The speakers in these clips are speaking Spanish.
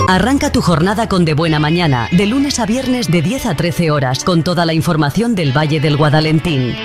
Arranca tu jornada con De Buena Mañana, de lunes a viernes de 10 a 13 horas, con toda la información del Valle del Guadalentín.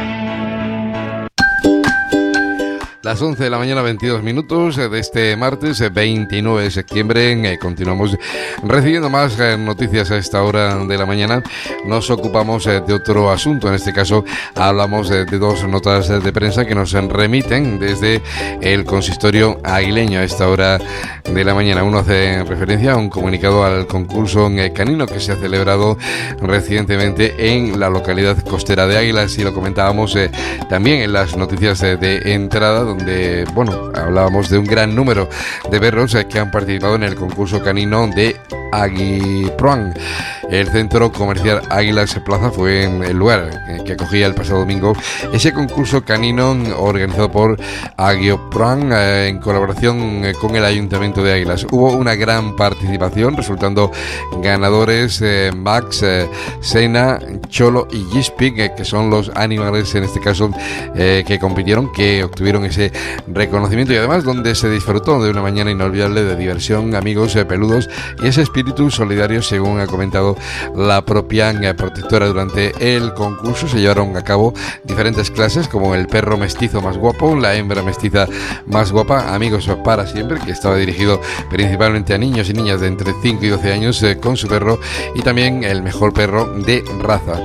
Las 11 de la mañana, 22 minutos de este martes 29 de septiembre. Continuamos recibiendo más noticias a esta hora de la mañana. Nos ocupamos de otro asunto. En este caso hablamos de dos notas de prensa que nos remiten desde el consistorio aguileño a esta hora de la mañana. Uno hace referencia a un comunicado al concurso canino que se ha celebrado recientemente en la localidad costera de Águilas, y lo comentábamos también en las noticias de entrada, donde, bueno, hablábamos de un gran número de perros que han participado en el concurso canino de Aguiproan. El centro comercial Águilas Plaza fue el lugar que acogía el pasado domingo ese concurso canino organizado por Aguiproan en colaboración con el Ayuntamiento de Águilas. Hubo una gran participación, resultando ganadores Max, Sena, Cholo y Gispic, que son los animales en este caso que compitieron, que obtuvieron ese reconocimiento, y además donde se disfrutó de una mañana inolvidable de diversión, amigos, peludos y ese espíritu solidario, según ha comentado la propia protectora. Durante el concurso se llevaron a cabo diferentes clases, como el perro mestizo más guapo, la hembra mestiza más guapa, amigos para siempre, que estaba dirigido principalmente a niños y niñas de entre 5 y 12 años con su perro, y también el mejor perro de raza.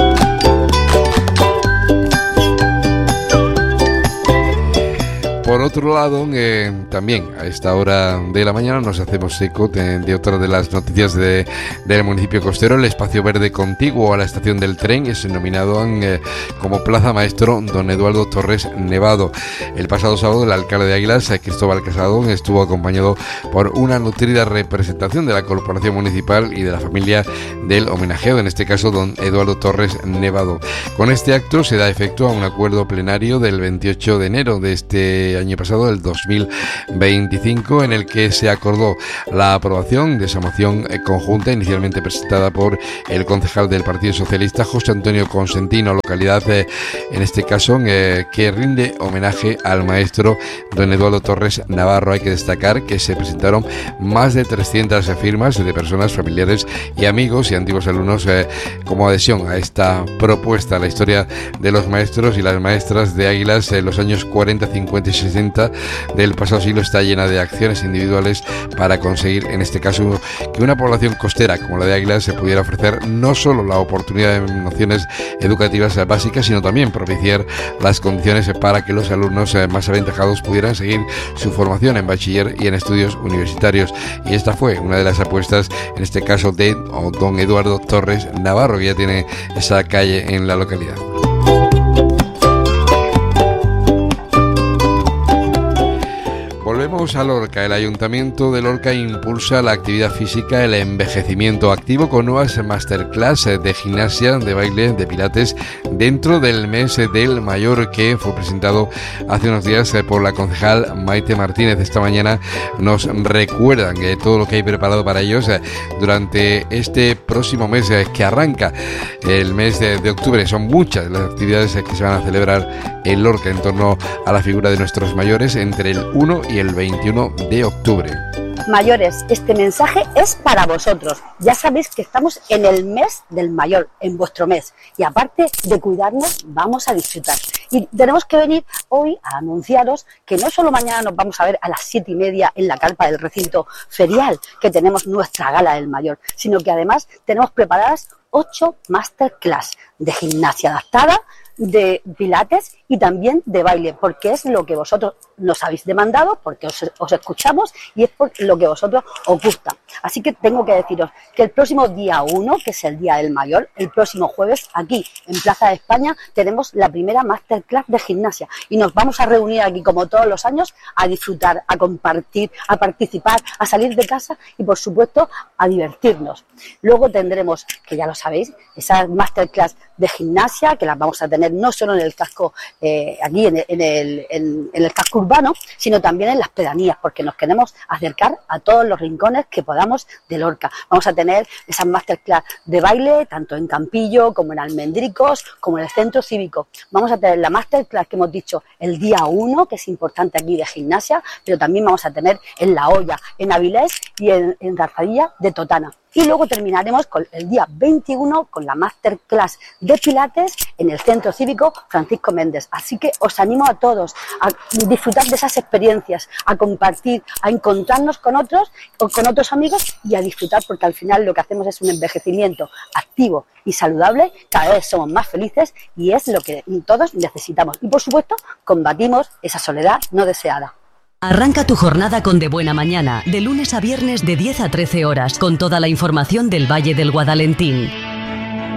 Por otro lado, también a esta hora de la mañana nos hacemos eco de otra de las noticias del municipio costero. El espacio verde contiguo a la estación del tren es denominado como Plaza Maestro Don Eduardo Torres Nevado. El pasado sábado el alcalde de Águilas, Cristóbal Casado, estuvo acompañado por una nutrida representación de la corporación municipal y de la familia del homenajeado, en este caso Don Eduardo Torres Nevado. Con este acto se da efecto a un acuerdo plenario del 28 de enero de este año pasado, del 2025, en el que se acordó la aprobación de esa moción conjunta inicialmente presentada por el concejal del Partido Socialista, José Antonio Consentino, localidad en este caso que rinde homenaje al maestro don Eduardo Torres Navarro. Hay que destacar que se presentaron más de 300 firmas de personas, familiares y amigos y antiguos alumnos como adhesión a esta propuesta. La historia de los maestros y las maestras de Águilas en los años 40, 50 y 60 del pasado siglo está llena de acciones individuales para conseguir, en este caso, que una población costera como la de Águilas se pudiera ofrecer no solo la oportunidad de nociones educativas básicas, sino también propiciar las condiciones para que los alumnos más aventajados pudieran seguir su formación en bachiller y en estudios universitarios. Y esta fue una de las apuestas, en este caso, de don Eduardo Torres Navarro, que ya tiene esa calle en la localidad. Volvemos a Lorca. El Ayuntamiento de Lorca impulsa la actividad física, el envejecimiento activo, con nuevas masterclass de gimnasia, de baile, de pilates dentro del mes del mayor, que fue presentado hace unos días por la concejal Maite Martínez. Esta mañana nos recuerdan todo lo que hay preparado para ellos durante este próximo mes que arranca el mes de octubre. Son muchas las actividades que se van a celebrar en Lorca en torno a la figura de nuestros mayores entre el 1 y el 21 de octubre. Mayores, este mensaje es para vosotros. Ya sabéis que estamos en el mes del mayor, en vuestro mes. Y aparte de cuidarnos, vamos a disfrutar. Y tenemos que venir hoy a anunciaros que no solo mañana nos vamos a ver a las 7:30 en la carpa del recinto ferial, que tenemos nuestra gala del mayor, sino que además tenemos preparadas 8 masterclass de gimnasia adaptada, de pilates y también de baile, porque es lo que vosotros nos habéis demandado, porque os escuchamos y es por lo que vosotros os gusta. Así que tengo que deciros que el próximo día 1, que es el Día del Mayor, el próximo jueves, aquí en Plaza de España, tenemos la primera masterclass de gimnasia y nos vamos a reunir aquí como todos los años a disfrutar, a compartir, a participar, a salir de casa y por supuesto a divertirnos. Luego tendremos, que ya lo sabéis, esas masterclass de gimnasia que las vamos a tener no solo en el casco, aquí en el casco urbano, sino también en las pedanías, porque nos queremos acercar a todos los rincones que podamos de Lorca. Vamos a tener esas masterclass de baile, tanto en Campillo, como en Almendricos, como en el centro cívico. Vamos a tener la masterclass que hemos dicho el día 1, que es importante aquí de gimnasia, pero también vamos a tener en La Hoya, en Avilés y en Garzadilla de Totana. Y luego terminaremos con el día 21 con la masterclass de Pilates en el Centro Cívico Francisco Méndez. Así que os animo a todos a disfrutar de esas experiencias, a compartir, a encontrarnos con otros o con otros amigos y a disfrutar, porque al final lo que hacemos es un envejecimiento activo y saludable. Cada vez somos más felices y es lo que todos necesitamos. Y por supuesto, combatimos esa soledad no deseada. Arranca tu jornada con De Buena Mañana, de lunes a viernes de 10 a 13 horas, con toda la información del Valle del Guadalentín.